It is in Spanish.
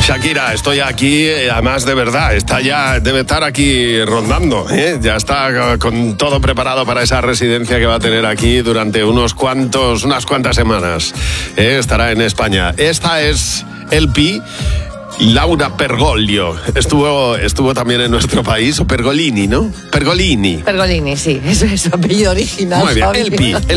Shakira, estoy aquí, además de verdad, debe estar aquí rondando, ¿eh? Ya está con todo preparado para esa residencia que va a tener aquí durante unas cuantas semanas. Estará en España. Esta es LP. Laura Pergolio. Estuvo también en nuestro país, o Pergolini, ¿no? Pergolini, sí, eso es su apellido original. Muy bien,